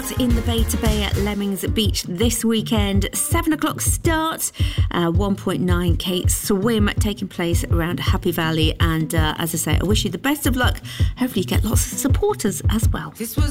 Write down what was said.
out in the Bay to Bay at Lemmings Beach this weekend. 7 o'clock start, 1.9k swim taking place around Happy Valley. And as I say, I wish you the best of luck. Hopefully you get lots of supporters as well.